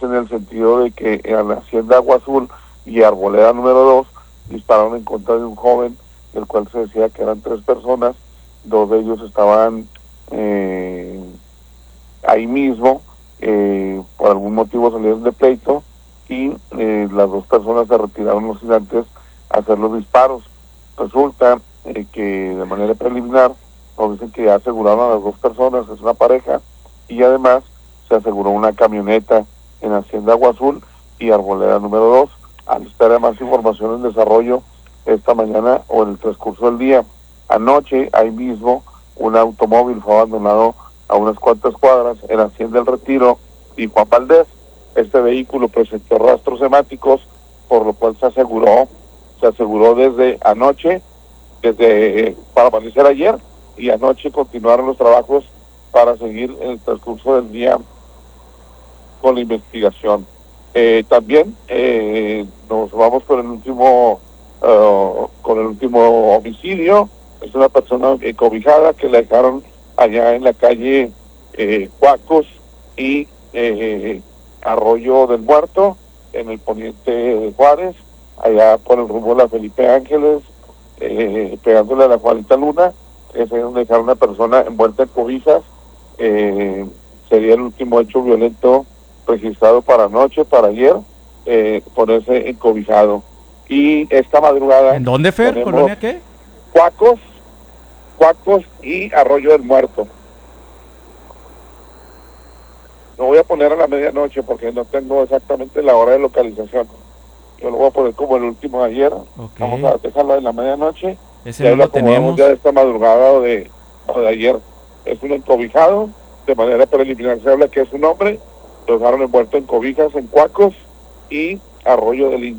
es en el sentido de que en la Hacienda Agua Azul y Arboleda número 2 dispararon en contra de un joven, del cual se decía que eran 3 personas, 2 de ellos estaban ahí mismo, por algún motivo salieron de pleito, y las 2 personas se retiraron no sin antes hacer los disparos. Resulta que de manera preliminar nos dicen que ya aseguraron a las 2 personas, es una pareja, y además se aseguró una camioneta en Hacienda Agua Azul y Arboleda número 2. Al estar más información en desarrollo esta mañana o en el transcurso del día. Anoche, ahí mismo, un automóvil fue abandonado a unas cuantas cuadras en Hacienda El Retiro y Juan Valdez. Este vehículo presentó rastros hemáticos, por lo cual se aseguró desde anoche, para amanecer ayer, y anoche continuaron los trabajos para seguir en el transcurso del día con la investigación. También nos vamos con el último homicidio. Es una persona cobijada que la dejaron allá en la calle Cuacos y Arroyo del Muerto, en el poniente de Juárez, allá por el rumbo de la Felipe Ángeles, pegándole a la Juanita Luna. Es ahí donde dejaron una persona envuelta en cobijas. Sería el último hecho violento registrado para anoche, para ayer, ponerse encobijado. Y esta madrugada... ¿En dónde, Fer? ¿Colonia qué? Cuacos y Arroyo del Muerto. No voy a poner a la medianoche porque no tengo exactamente la hora de localización. Yo lo voy a poner como el último de ayer. Okay. Vamos a dejarlo en la medianoche. Ese no lo tenemos. Ya de esta madrugada o de ayer. Es un encobijado. De manera preliminar se habla que es un hombre. Lo dejaron envuelto en cobijas en Cuacos y Arroyo del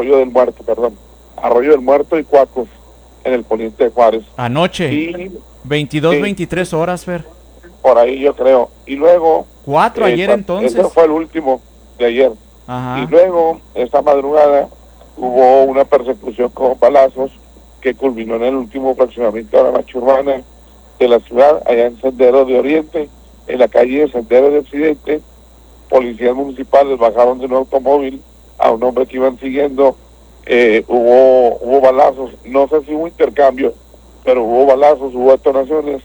Muerto y Cuacos, en el poniente de Juárez. Anoche. Y 22, 23 horas, Fer. Por ahí yo creo. Y luego... 4 ayer entonces. Ese fue el último de ayer. Ajá. Y luego, esta madrugada, hubo una persecución con balazos que culminó en el último fraccionamiento de la marcha urbana de la ciudad, allá en Sendero de Oriente, en la calle de Sendero de Occidente. Policías municipales bajaron de un automóvil a un hombre que iban siguiendo. Hubo balazos, no sé si hubo intercambio, pero hubo balazos, hubo detonaciones,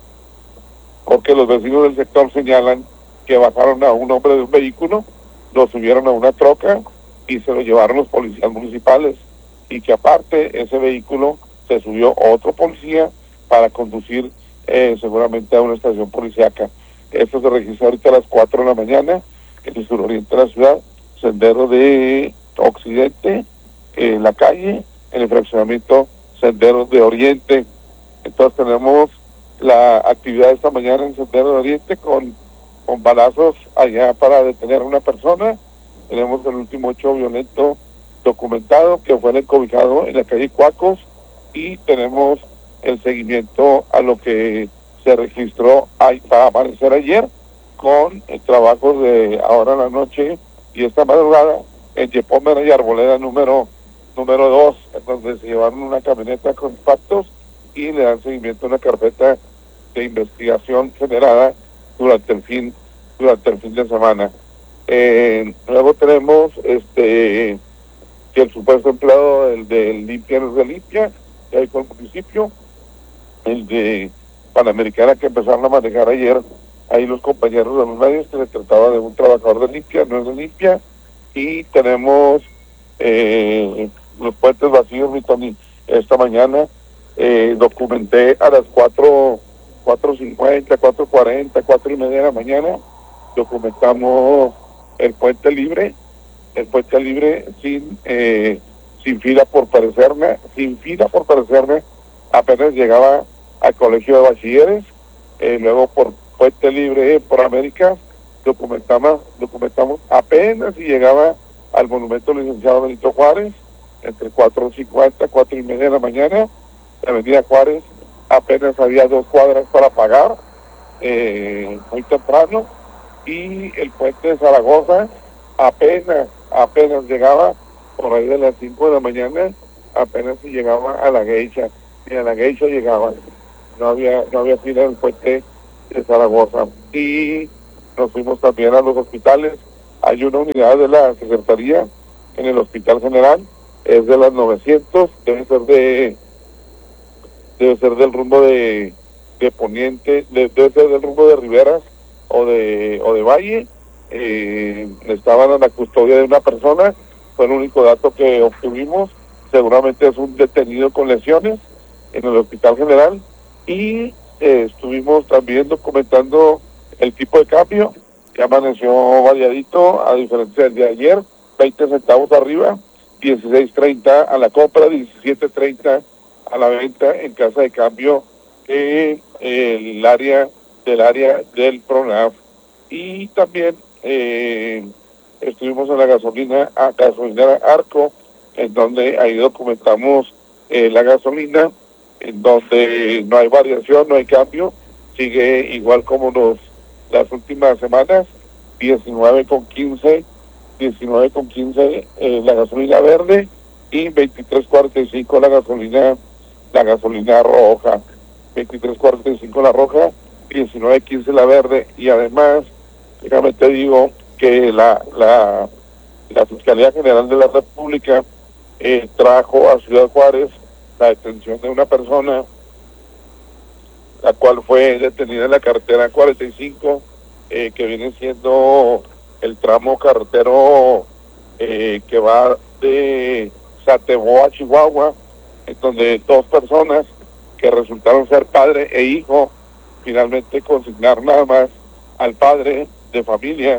porque los vecinos del sector señalan que bajaron a un hombre de un vehículo, lo subieron a una troca y se lo llevaron los policías municipales, y que aparte ese vehículo se subió otro policía para conducir seguramente a una estación policíaca. Esto se registró ahorita a las 4 de la mañana en el suroriente de la ciudad, Sendero de Occidente, en la calle, en el fraccionamiento Sendero de Oriente. Entonces tenemos la actividad de esta mañana en Sendero de Oriente con balazos allá para detener a una persona. Tenemos el último hecho violento documentado, que fue el encobijado en la calle Cuacos, y tenemos el seguimiento a lo que se registró para amanecer ayer, con trabajos de ahora en la noche y esta madrugada en Yepómera y Arboleda número 2, en donde se llevaron una camioneta con impactos y le dan seguimiento a una carpeta de investigación generada durante el fin de semana. Luego tenemos que el supuesto empleado del Limpia no es de Limpia, que hay con el municipio, el de Panamericana, que empezaron a manejar ayer ahí los compañeros de los medios, que se trataba de un trabajador de Limpia, no es de Limpia. Y tenemos los puentes vacíos, mi Tony. Esta mañana documenté a las 4:50, 4:40, 4:30 de la mañana, documentamos el puente libre sin fila por parecerme, apenas llegaba al colegio de bachilleres. Luego por puente libre por América documentamos apenas si llegaba al monumento licenciado Benito Juárez, entre 4:50, 4:30 de la mañana. La avenida Juárez apenas había 2 cuadras para pagar, muy temprano. Y el puente de Zaragoza apenas llegaba por ahí de las 5 de la mañana, apenas si llegaba a la Geisha, y a la Geisha llegaba, no había fila en el puente de Zaragoza. Y nos fuimos también a los hospitales, Hay una unidad de la Secretaría en el Hospital General, es de las 900, debe ser del rumbo de Poniente, debe ser del rumbo de Riberas o de Valle. Estaban a la custodia de una persona, fue el único dato que obtuvimos. Seguramente es un detenido con lesiones en el Hospital General. Y estuvimos también documentando el tipo de cambio, que amaneció variadito, a diferencia del día de ayer, 20 centavos arriba, 16.30 a la compra, 17.30 a la venta en casa de cambio el área del PRONAF. Y también estuvimos en la gasolinera Arco, en donde ahí documentamos la gasolina, en donde no hay variación, no hay cambio, sigue igual como las últimas semanas, 19.15 la gasolina verde y 23.45 la gasolina roja, 23.45 la roja, 19.15 la verde. Y además, déjame te digo que la Fiscalía General de la República trajo a Ciudad Juárez la detención de una persona, la cual fue detenida en la carretera 45, que viene siendo el tramo carretero que va de Satebo a Chihuahua, en donde dos personas que resultaron ser padre e hijo, finalmente consignar nada más al padre de familia,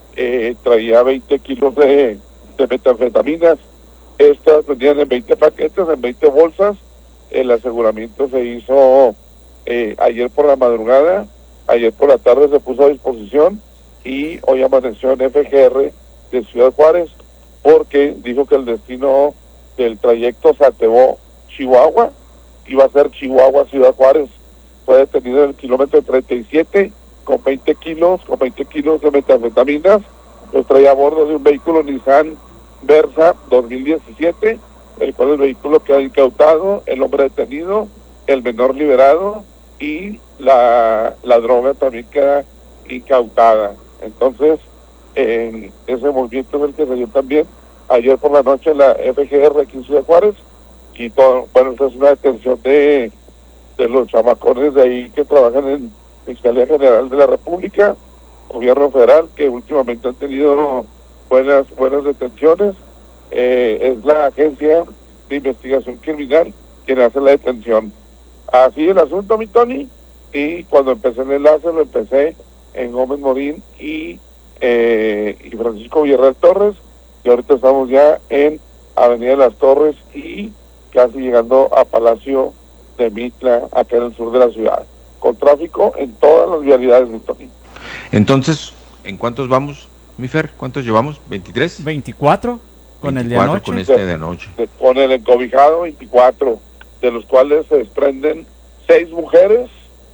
traía 20 kilos de metanfetaminas. Estas venían en 20 paquetes, en 20 bolsas. El aseguramiento se hizo ayer por la madrugada, ayer por la tarde se puso a disposición y hoy amaneció en FGR de Ciudad Juárez, porque dijo que el destino del trayecto Satebo-Chihuahua iba a ser Chihuahua-Ciudad Juárez. Fue detenido en el kilómetro 37 con 20 kilos de metanfetaminas. Los traía a bordo de un vehículo Nissan Versa 2017, el cual el vehículo queda incautado, el hombre detenido, el menor liberado y la droga también queda incautada. Entonces, ese movimiento es el que se dio también ayer por la noche en la FGR aquí en Ciudad Juárez. Y todo, bueno, esta es una detención de los chamacones de ahí que trabajan en Fiscalía General de la República, Gobierno Federal, que últimamente han tenido buenas detenciones. Es la Agencia de Investigación Criminal quien hace la detención. Así el asunto, mi Tony. Y cuando empecé el enlace, lo empecé en Gómez Morín y Francisco Villarreal Torres, y ahorita estamos ya en Avenida de las Torres y casi llegando a Palacio de Mitla, acá en el sur de la ciudad, con tráfico en todas las vialidades, mi Tony. Entonces, ¿en cuántos vamos, mi Fer? ¿Cuántos llevamos? ¿23? 24 con 24 el de anoche. Con este de anoche. Con el encobijado, 24, de los cuales se desprenden 6 mujeres.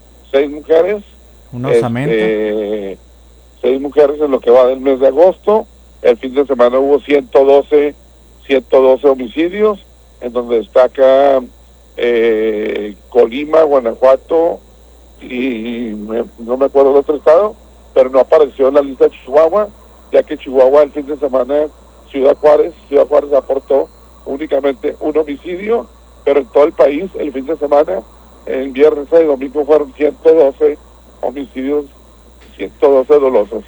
Un osamento. 6 mujeres en lo que va del mes de agosto. El fin de semana hubo 112 homicidios, en donde destaca Colima, Guanajuato y no me acuerdo el otro estado, pero no apareció en la lista de Chihuahua, ya que Chihuahua el fin de semana, Ciudad Juárez aportó únicamente un homicidio, pero en todo el país el fin de semana, el viernes y domingo fueron 112 homicidios, 112 dolosos.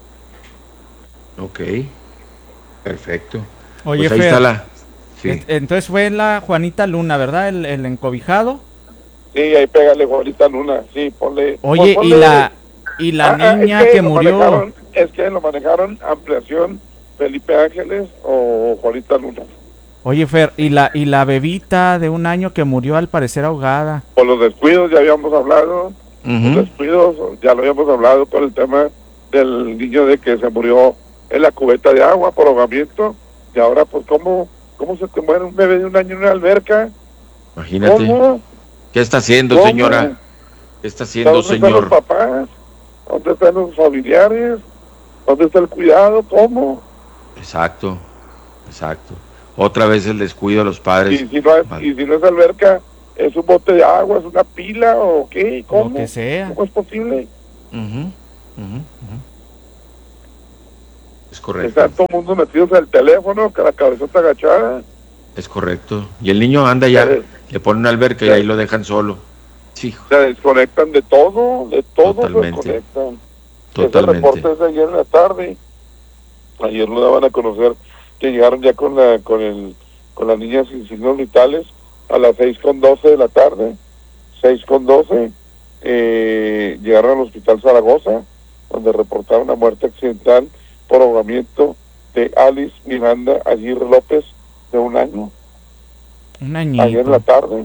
Ok, perfecto. Oye, pues ahí Fer, está la... Sí. Entonces fue la Juanita Luna, ¿verdad? El encobijado. Sí, ahí pégale Juanita Luna, sí, ponle... Oye, ponle, y la niña que murió... Es que lo manejaron ampliación Felipe Ángeles o Juanita Luna. Oye, Fer, y la bebita de 1 año que murió al parecer ahogada. Por los descuidos ya habíamos hablado, los descuidos ya lo habíamos hablado por el tema del niño de que se murió en la cubeta de agua por ahogamiento, y ahora pues ¿cómo se te muere un bebé de 1 año en una alberca? Imagínate. ¿Cómo? ¿Qué está haciendo, señora? ¿Qué está haciendo, ¿Dónde señor? están los papás? ¿Dónde están los familiares? ¿Dónde está el cuidado? ¿Cómo? Exacto. Otra vez el descuido de los padres. Y si no es alberca, ¿es un bote de agua, es una pila o qué? ¿Cómo? Lo que sea. ¿Cómo es posible? Es correcto. Está todo el mundo metidos en el teléfono, con la cabezota agachada. Es correcto. Y el niño anda ya, le ponen una alberca y ahí lo dejan solo. Sí. Se desconectan de todo Totalmente. se desconectan. Totalmente. Ese reporte es de ayer en la tarde. Ayer lo daban a conocer que llegaron ya con la niña sin signos vitales a las 6:12 de la tarde. 6:12 llegaron al Hospital Zaragoza, donde reportaron una muerte accidental por ahogamiento de Alice Miranda Aguirre López, de 1 año. Un añito. Ayer en la tarde.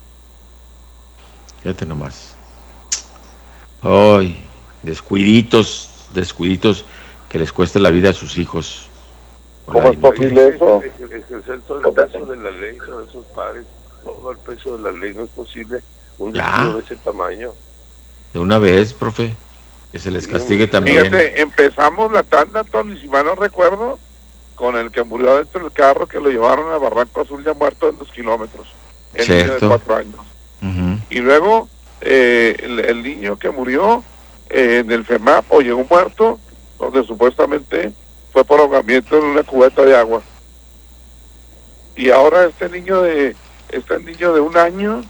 Fíjate nomás. Ay, descuiditos que les cuesta la vida a sus hijos. ¿Cómo es posible eso? Ejercer todo el peso de la ley sobre esos padres, todo el peso de la ley, no es posible un descuido de ese tamaño. De una vez, profe, que se les castigue también. Fíjate, empezamos la tanda, Tony, si mal no recuerdo, con el que murió dentro del carro, que lo llevaron a Barranco Azul ya muerto en 2 kilómetros, el niño de 4 años. Y luego el niño que murió en el FEMAP o llegó muerto, donde supuestamente fue por ahogamiento en una cubeta de agua. Y ahora este niño de 1 año,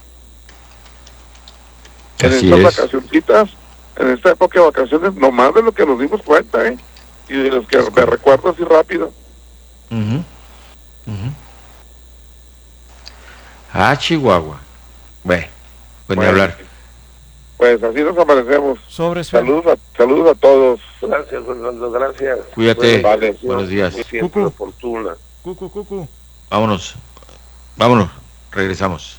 en Así estas es. vacacioncitas, en esta época de vacaciones, nomás de lo que nos dimos cuenta, y de los que me recuerdo así rápido. Ah, Chihuahua. Bueno, pues ni hablar. Pues así nos amanecemos. Saludos a todos. Gracias, Fernando, gracias. Cuídate. Vale. Buenos días. Siempre oportuna. Cucu. Vámonos, regresamos.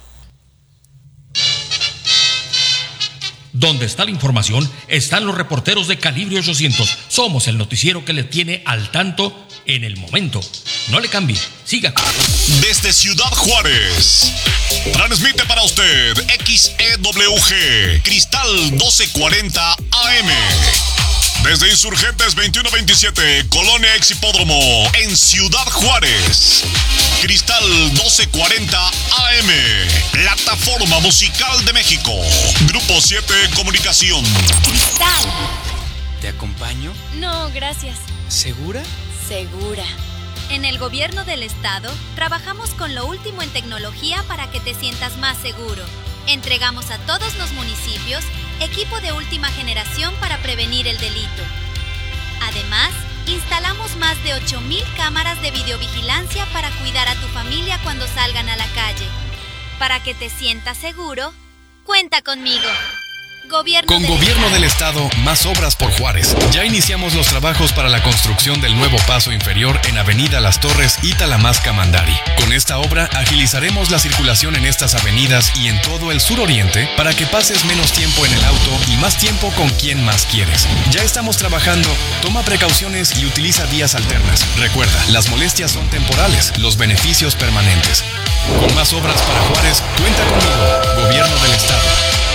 Donde está la información, están los reporteros de Calibre 800. Somos el noticiero que le tiene al tanto en el momento. No le cambie, siga. Desde Ciudad Juárez, transmite para usted XEWG, Cristal 1240 AM. Desde Insurgentes 2127, Colonia Exhipódromo, en Ciudad Juárez. Cristal 1240 AM, Plataforma Musical de México. Grupo 7 Comunicación. Cristal. ¿Te acompaño? No, gracias. ¿Segura? Segura. En el gobierno del estado, trabajamos con lo último en tecnología para que te sientas más seguro. Entregamos a todos los municipios equipo de última generación para prevenir el delito. Además, instalamos más de 8,000 cámaras de videovigilancia para cuidar a tu familia cuando salgan a la calle. Para que te sientas seguro, cuenta conmigo. Con Gobierno del Estado, más obras por Juárez. Ya iniciamos los trabajos para la construcción del nuevo paso inferior en Avenida Las Torres y Talamasca Mandari. Con esta obra agilizaremos la circulación en estas avenidas y en todo el suroriente para que pases menos tiempo en el auto y más tiempo con quien más quieres. Ya estamos trabajando, toma precauciones y utiliza vías alternas. Recuerda, las molestias son temporales, los beneficios permanentes. Con más obras para Juárez, cuenta conmigo, Gobierno del Estado.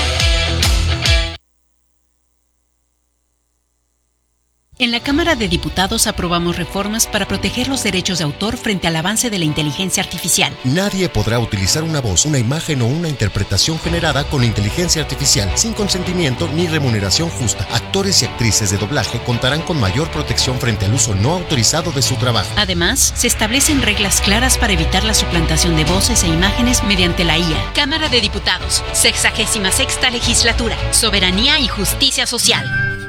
En la Cámara de Diputados aprobamos reformas para proteger los derechos de autor frente al avance de la inteligencia artificial. Nadie podrá utilizar una voz, una imagen o una interpretación generada con inteligencia artificial sin consentimiento ni remuneración justa. Actores y actrices de doblaje contarán con mayor protección frente al uso no autorizado de su trabajo. Además, se establecen reglas claras para evitar la suplantación de voces e imágenes mediante la IA. Cámara de Diputados, 66ª Legislatura, Soberanía y Justicia Social.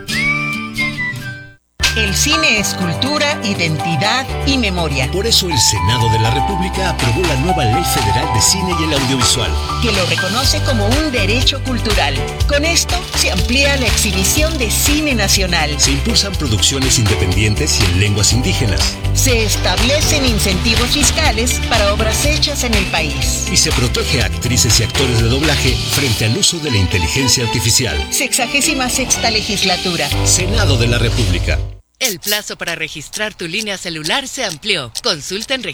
El cine es cultura, identidad y memoria. Por eso el Senado de la República aprobó la nueva Ley Federal de Cine y el Audiovisual, que lo reconoce como un derecho cultural. Con esto se amplía la exhibición de cine nacional. Se impulsan producciones independientes y en lenguas indígenas. Se establecen incentivos fiscales para obras hechas en el país. Y se protege a actrices y actores de doblaje frente al uso de la inteligencia artificial. 66ª Legislatura. Senado de la República. El plazo para registrar tu línea celular se amplió. Consulta en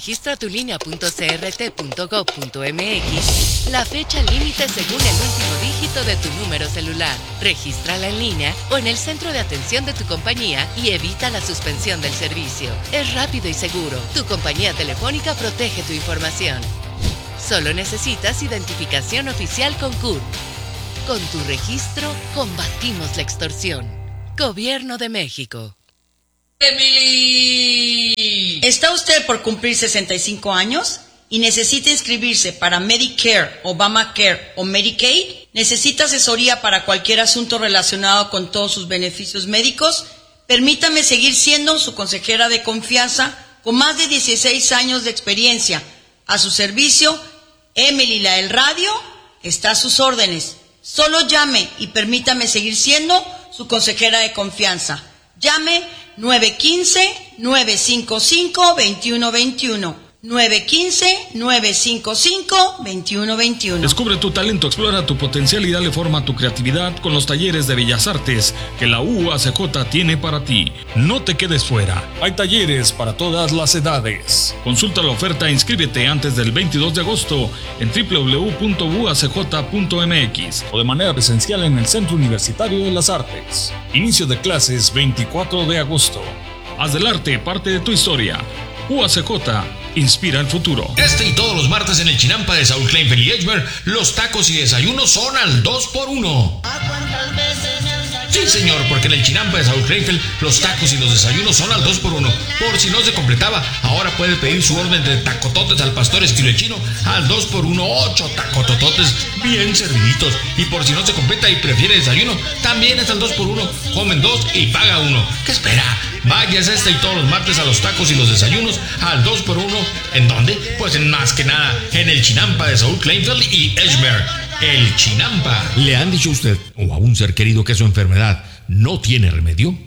registratulinea.crt.gov.mx la fecha límite según el último dígito de tu número celular. Regístrala en línea o en el centro de atención de tu compañía y evita la suspensión del servicio. Es rápido y seguro. Tu compañía telefónica protege tu información. Solo necesitas identificación oficial con CURP. Con tu registro, combatimos la extorsión. Gobierno de México. Emily. ¿Está usted por cumplir 65 años y necesita inscribirse para Medicare, Obamacare o Medicaid? ¿Necesita asesoría para cualquier asunto relacionado con todos sus beneficios médicos? Permítame seguir siendo su consejera de confianza con más de 16 años de experiencia. A su servicio, Emily la del radio está a sus órdenes. Solo llame y permítame seguir siendo su consejera de confianza. Llame 915-955-2121. 915-955-2121. Descubre tu talento, explora tu potencial y dale forma a tu creatividad con los talleres de Bellas Artes que la UACJ tiene para ti. No te quedes fuera. Hay talleres para todas las edades. Consulta la oferta e inscríbete antes del 22 de agosto en www.uacj.mx o de manera presencial en el Centro Universitario de las Artes. Inicio de clases 24 de agosto. Haz del arte parte de tu historia. UACJ inspira el futuro. Este y todos los martes en el Chinampa de Saúl Kleinfeld y Edgemer, los tacos y desayunos son al 2x1. Sí, señor, porque en el Chinampa de Saúl Kleinfeld, los tacos y los desayunos son al 2x1. Por si no se completaba, ahora puede pedir su orden de tacototes al pastor estilo chino al 2x1, 8 tacotototes bien serviditos. Y por si no se completa y prefiere desayuno, también es al 2x1. Comen 2 y paga 1. ¿Qué espera? Vayas este y todos los martes a los tacos y los desayunos al 2x1. ¿En dónde? Pues en más que nada, en el Chinampa de Saúl Kleinfeld y Edgemer. El Chinampa. ¿Le han dicho a usted o a un ser querido que su enfermedad no tiene remedio?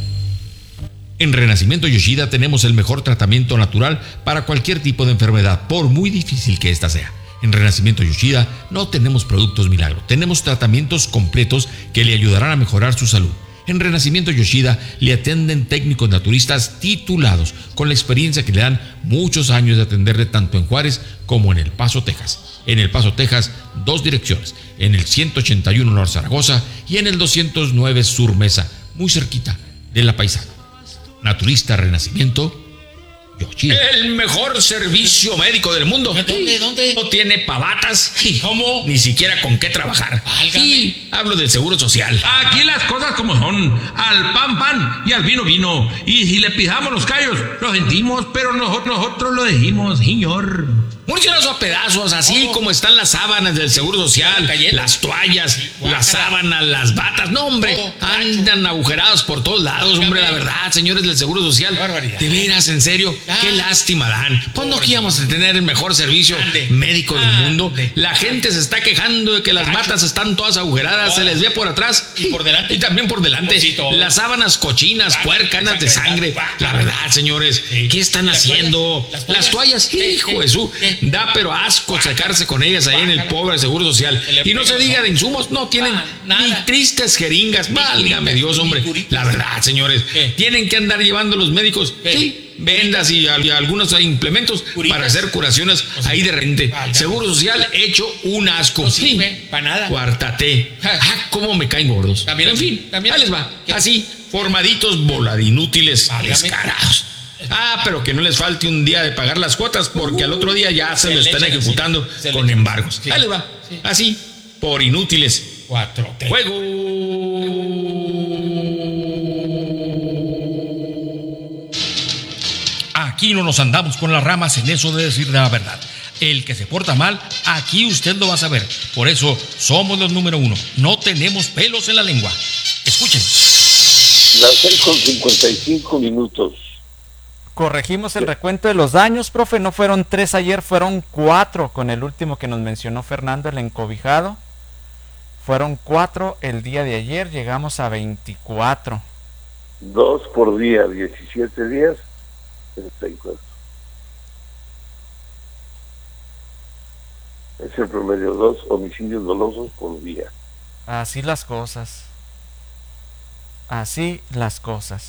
En Renacimiento Yoshida tenemos el mejor tratamiento natural para cualquier tipo de enfermedad, por muy difícil que ésta sea. En Renacimiento Yoshida no tenemos productos milagro, tenemos tratamientos completos que le ayudarán a mejorar su salud. En Renacimiento Yoshida le atienden técnicos naturistas titulados con la experiencia que le dan muchos años de atenderle tanto en Juárez como en El Paso, Texas. En El Paso, Texas, 2 direcciones, en el 181 North Zaragoza y en el 209 Sur Mesa, muy cerquita de La Paisana. Naturista Renacimiento Yoshida. El mejor servicio médico del mundo. ¿Dónde? No tiene pavatas. ¿Cómo? Ni siquiera con qué trabajar. Válgame. Sí, hablo del Seguro Social. Aquí las cosas como son. Al pan y al vino. Y si le pijamos los callos, los sentimos, pero nosotros lo dijimos, señor. Múrselos a pedazos, así como están las sábanas del Seguro Social, las toallas, las sábanas, las batas. No, hombre, andan agujerados por todos lados, hombre, la verdad, señores del Seguro Social. De veras, en serio, qué lástima dan. ¿Cuándo aquí íbamos a tener el mejor servicio médico del mundo? La gente se está quejando de que las batas están todas agujeradas, se les ve por atrás y por delante. Y también por delante. Las sábanas cochinas, puercanas de sangre. La verdad, señores, ¿qué están haciendo? Las toallas, hijo de su... Da pero asco sacarse con ellas ahí en el pobre Seguro Social. Y no se diga de insumos, no tienen ni tristes jeringas. Válgame Dios, hombre. La verdad, señores, tienen que andar llevando los médicos vendas y algunos implementos para hacer curaciones ahí de repente. Seguro Social hecho un asco. Sí, para nada. Cuartate. Cómo me caen gordos. También, en fin, ahí les va. Así, formaditos, voladinútiles, descarados. Pero que no les falte un día de pagar las cuotas, porque al otro día ya se lo están ejecutando con embargos. Ahí les va. Así, por inútiles. 4, 3. ¡Juego! Aquí no nos andamos con las ramas en eso de decir la verdad. El que se porta mal, aquí usted lo va a saber. Por eso somos los número 1. No tenemos pelos en la lengua. Escuchen. Las 6:55. Corregimos el recuento de los daños, profe. No fueron 3 ayer, fueron 4 con el último que nos mencionó Fernando, el encobijado. Fueron 4 el día de ayer, llegamos a 24. 2 por día, 17 días, 34. Es el promedio, 2 homicidios dolosos por día. Así las cosas. Así las cosas.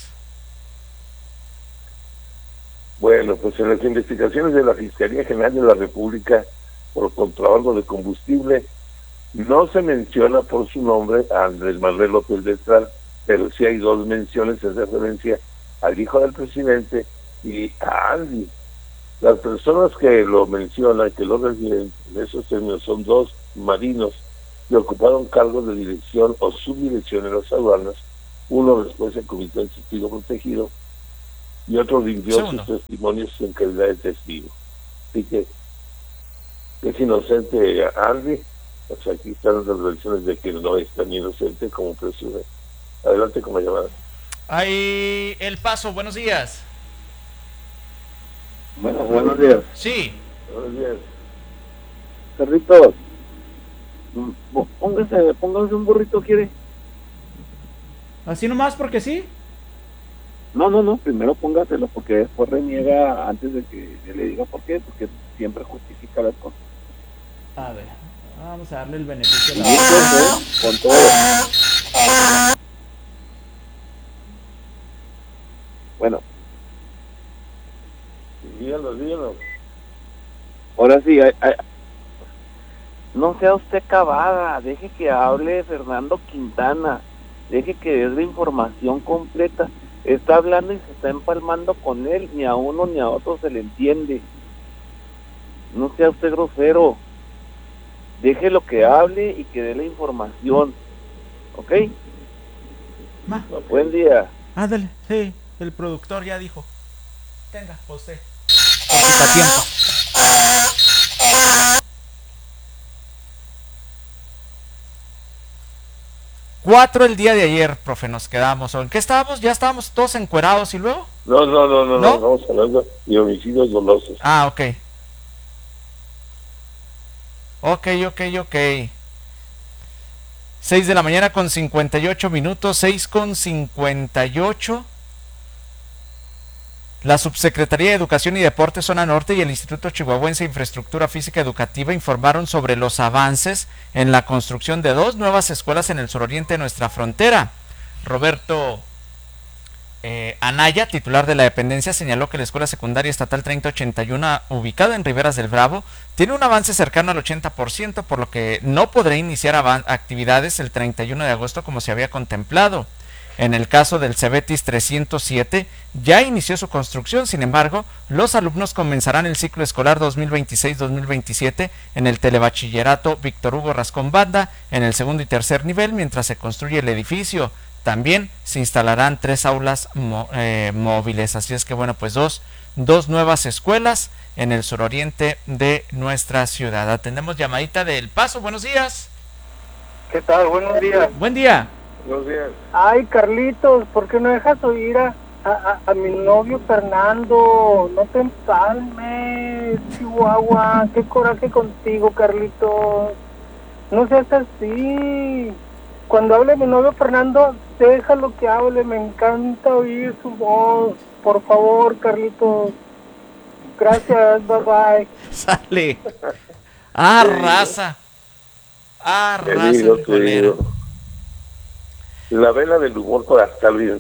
Bueno, pues en las investigaciones de la Fiscalía General de la República por contrabando de combustible, no se menciona por su nombre a Andrés Manuel López Beltrán, pero sí hay 2 menciones en referencia al hijo del presidente y a Andy. Las personas que lo mencionan, que lo refieren en esos términos, son 2 marinos que ocuparon cargos de dirección o subdirección en las aduanas. Uno después se convirtió en testigo protegido y otro rindió sus testimonios en calidad de testigo. Así que es inocente Andy. Pues aquí están las versiones de que no es tan inocente como presume. Adelante con la llamada. Ahí El Paso, buenos días. Bueno, buenos días. Sí. Buenos días. Carlitos, póngase un burrito, ¿quiere? ¿Así nomás porque sí? No, primero póngaselo porque después reniega antes de que yo le diga por qué, porque siempre justifica las cosas. A ver, vamos a darle el beneficio de la duda. Con todo. Bueno. Dígalo. Ahora sí, no sea usted cavada, deje que hable Fernando Quintana, deje que dé la información completa. Está hablando y se está empalmando con él, ni a uno ni a otro se le entiende. No sea usted grosero, deje lo que hable y que dé la información, ¿ok? Buen día. Ándale, sí, el productor ya dijo. Tenga, usted. Quita tiempo. 4 el día de ayer, profe, nos quedamos. ¿En qué estábamos? ¿Ya estábamos todos encuerados y luego? No, estamos hablando de homicidios dolosos. Ah, ok. 6 de la mañana con 58 minutos, 6:58. La Subsecretaría de Educación y Deportes Zona Norte y el Instituto Chihuahuense de Infraestructura Física Educativa informaron sobre los avances en la construcción de 2 nuevas escuelas en el suroriente de nuestra frontera. Roberto Anaya, titular de la dependencia, señaló que la Escuela Secundaria Estatal 3081, ubicada en Riberas del Bravo, tiene un avance cercano al 80%, por lo que no podrá iniciar actividades el 31 de agosto como se había contemplado. En el caso del Cebetis 307, ya inició su construcción, sin embargo, los alumnos comenzarán el ciclo escolar 2026-2027 en el Telebachillerato Víctor Hugo Rascón Banda, en el segundo y tercer nivel, mientras se construye el edificio. También se instalarán 3 aulas móviles, así es que bueno, pues dos nuevas escuelas en el suroriente de nuestra ciudad. Atendemos llamadita del Paso, buenos días. ¿Qué tal? Buenos días. Buen día. Buenos días. Ay, Carlitos, ¿por qué no dejas oír a mi novio Fernando? No te empalmes, Chihuahua. Qué coraje contigo, Carlitos. No seas así. Cuando hable mi novio Fernando, déjalo que hable. Me encanta oír su voz. Por favor, Carlitos. Gracias, bye bye. Sale. Raza. Raza, colero. La vela del humor para estar bien.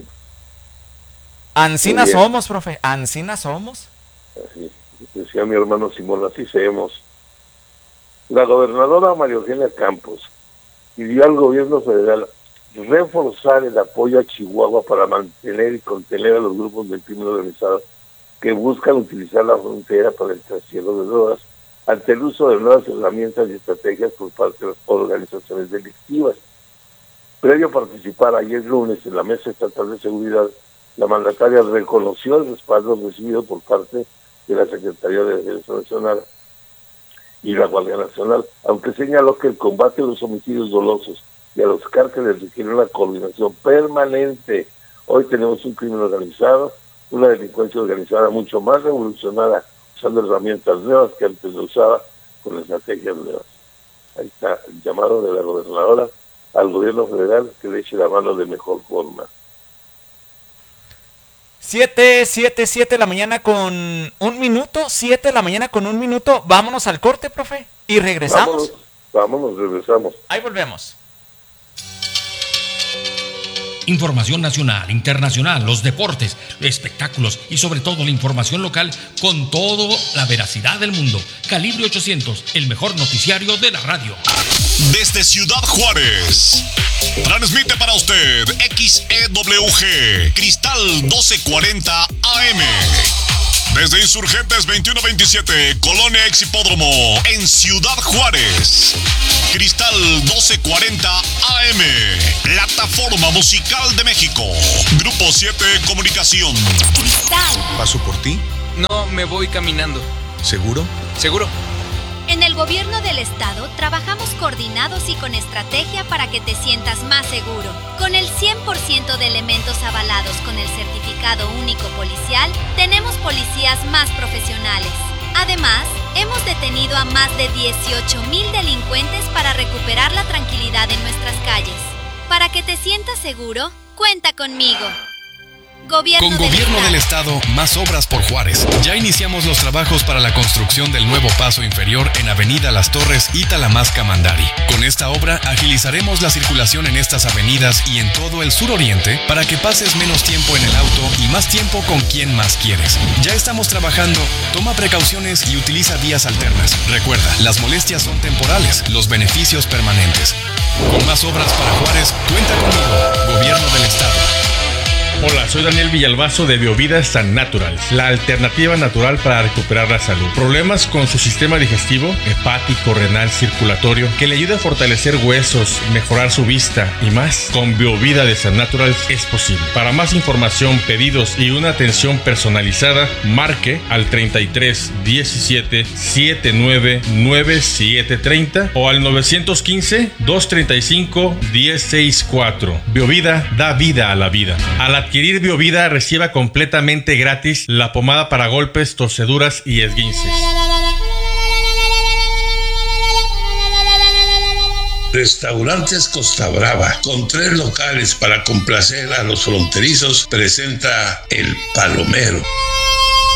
Ancina somos, profe. Ancina somos. Así decía mi hermano Simón, así seamos. La gobernadora María Eugenia Campos pidió al gobierno federal reforzar el apoyo a Chihuahua para mantener y contener a los grupos del crimen organizado que buscan utilizar la frontera para el trasiego de drogas ante el uso de nuevas herramientas y estrategias por parte de las organizaciones delictivas. Previo a participar ayer lunes en la Mesa Estatal de Seguridad, la mandataria reconoció el respaldo recibido por parte de la Secretaría de Defensa Nacional y la Guardia Nacional, aunque señaló que el combate a los homicidios dolosos y a los cárteles requiere una coordinación permanente. Hoy tenemos un crimen organizado, una delincuencia organizada mucho más revolucionada, usando herramientas nuevas que antes no usaba, con estrategias nuevas. Ahí está el llamado de la gobernadora al gobierno federal que le eche la mano de mejor forma. 7 de la mañana con 1 minuto, 7 de la mañana con 1 minuto. Vámonos al corte, profe, y regresamos. Regresamos. Ahí volvemos. Información nacional, internacional, los deportes, espectáculos y sobre todo la información local con toda la veracidad del mundo. Calibre 800, el mejor noticiario de la radio. Desde Ciudad Juárez, transmite para usted XEWG, Cristal 1240 AM. Desde Insurgentes 2127, Colonia Exhipódromo, en Ciudad Juárez. Cristal 1240 AM, Plataforma Musical de México. Grupo 7 Comunicación. Cristal. ¿Paso por ti? No, me voy caminando. ¿Seguro? ¿Seguro? En el gobierno del estado trabajamos coordinados y con estrategia para que te sientas más seguro. Con el 100% de elementos avalados con el certificado único policial, tenemos policías más profesionales. Además, hemos detenido a más de 18,000 delincuentes para recuperar la tranquilidad en nuestras calles. Para que te sientas seguro, cuenta conmigo. Con Gobierno del Estado, más obras por Juárez. Ya iniciamos los trabajos para la construcción del nuevo paso inferior en Avenida Las Torres y Talamasca Mandari. Con esta obra agilizaremos la circulación en estas avenidas y en todo el suroriente para que pases menos tiempo en el auto y más tiempo con quien más quieres. Ya estamos trabajando, toma precauciones y utiliza vías alternas. Recuerda, las molestias son temporales, los beneficios permanentes. Con más obras para Juárez, cuenta conmigo, Gobierno del Estado. Hola, soy Daniel Villalbazo de Biovida San Natural, la alternativa natural para recuperar la salud. Problemas con su sistema digestivo, hepático, renal, circulatorio, que le ayude a fortalecer huesos, mejorar su vista y más. Con Biovida de San Natural es posible. Para más información, pedidos y una atención personalizada, marque al 33 17 79 97 30 o al 915 235 1064. Biovida da vida a la vida. Al adquirir Biovida, reciba completamente gratis la pomada para golpes, torceduras y esguinces. Restaurantes Costa Brava, con 3 locales para complacer a los fronterizos, presenta El Palomero.